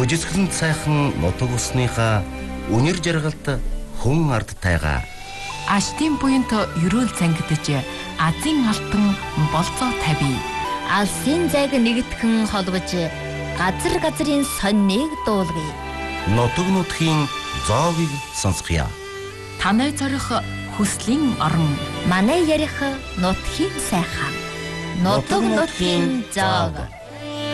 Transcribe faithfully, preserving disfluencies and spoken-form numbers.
Өжисгэлэнт сайхан нутаг усныхаа үнэр жаргалт хүн ард тайгаа. Аштын буянт ерөөл зангидж азийн алтан болцоо тавь. Алсын зайг нэгтгэн холбож газар газрын соннийг дуулгая. Нутаг нутгийн зоогийг сонсгоё. Танай зорих хүслийн орон. Манай ярих нутгийн сайхан. Нутаг нутгийн зоог.